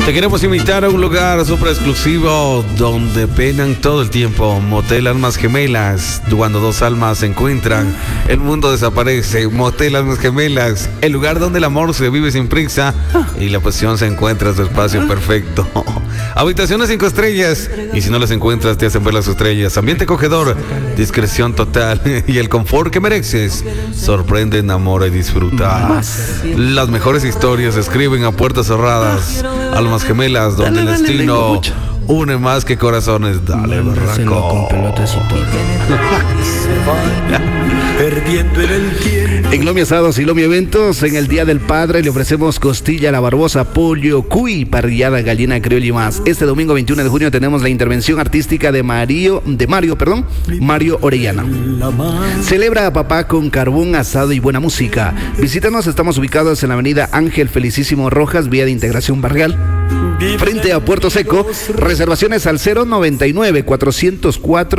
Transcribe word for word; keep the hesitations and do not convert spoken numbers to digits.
Te queremos invitar a un lugar súper exclusivo donde penan todo el tiempo. Motel Almas Gemelas. Cuando dos almas se encuentran, el mundo desaparece. Motel Almas Gemelas, el lugar donde el amor se vive sin prisa y la pasión se encuentra en su espacio perfecto. Habitaciones cinco estrellas, y si no las encuentras te hacen ver las estrellas. Ambiente acogedor, discreción total y el confort que mereces. Sorprende, enamora y disfruta. Las mejores historias se escriben a puertas cerradas. Almas Gemelas, donde el destino une más que corazones. Dale, berraco. Con pelotas y todo. Perdiendo en el tiempo. En Lomi Asados y Lomi Eventos, en el Día del Padre, le ofrecemos costilla a la Barbosa, pollo, cuy, parrillada, gallina criolla y más. Este domingo veintiuno de junio tenemos la intervención artística de Mario, de Mario, perdón, Mario Orellana. Celebra a papá con carbón asado y buena música. Visítanos, estamos ubicados en la avenida Ángel Felicísimo Rojas, vía de integración barrial, frente a Puerto Seco. Reservaciones al cero noventa y nueve, cuatrocientos cuatro